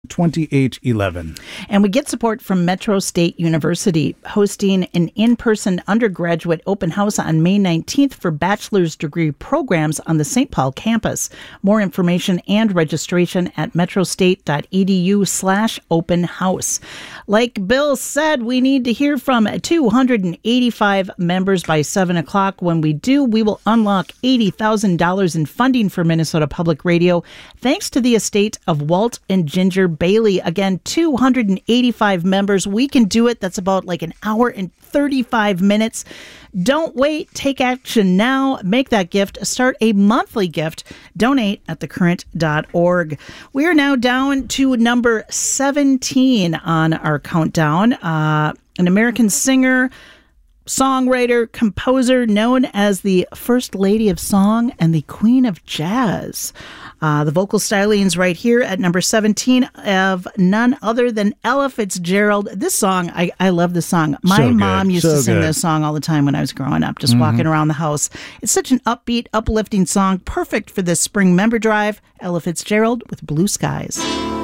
2811. And we get support from Metro State University, hosting an in-person undergraduate open house on May 19th for bachelor's degree programs on the St. Paul campus. More information and registration at metrostate.edu/open house. Like Bill said, we need to hear from 285 members by 7 o'clock. When we do, we will unlock $80,000 in funding for Minnesota Public Radio, thanks to the estate of Walt and Ginger Bailey. Again, 285 members. We can do it. That's about like an hour and 35 minutes. Don't wait. Take action now. Make that gift. Start a monthly gift. Donate at thecurrent.org. We are now down to number 17 on our countdown. An American singer, songwriter, composer known as the First Lady of Song and the Queen of Jazz. The vocal stylings right here at number 17 of none other than Ella Fitzgerald. This song, I love this song. My mom used to sing this song all the time when I was growing up, just walking around the house. It's such an upbeat, uplifting song, perfect for this spring member drive. Ella Fitzgerald with Blue Skies.